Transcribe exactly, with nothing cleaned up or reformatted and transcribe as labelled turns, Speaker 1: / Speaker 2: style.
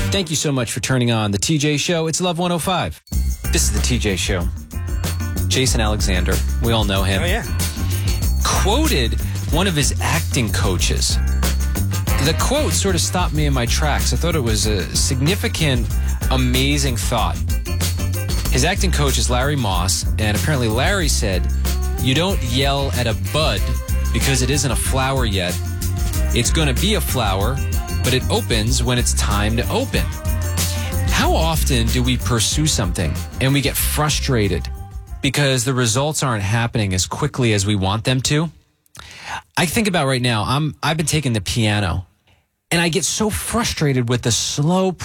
Speaker 1: Thank you so much for turning on the T J Show. It's Love one oh five. This is the T J Show. Jason Alexander, we all know him.
Speaker 2: Oh, yeah.
Speaker 1: Quoted one of his acting coaches. The quote sort of stopped me in my tracks. I thought it was a significant, amazing thought. His acting coach is Larry Moss, and apparently Larry said, "You don't yell at a bud because it isn't a flower yet. It's going to be a flower, but it opens when it's time to open." How often do we pursue something and we get frustrated because the results aren't happening as quickly as we want them to? I think about right now, I'm, I've been taking the piano, and I get so frustrated with the slow